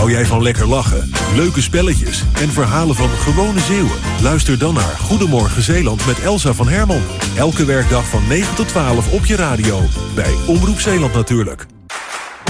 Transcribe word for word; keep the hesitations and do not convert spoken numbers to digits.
Hou jij van lekker lachen, leuke spelletjes en verhalen van gewone Zeeuwen? Luister dan naar Goedemorgen Zeeland met Elsa van Herman. Elke werkdag van negen tot twaalf op je radio. Bij Omroep Zeeland natuurlijk.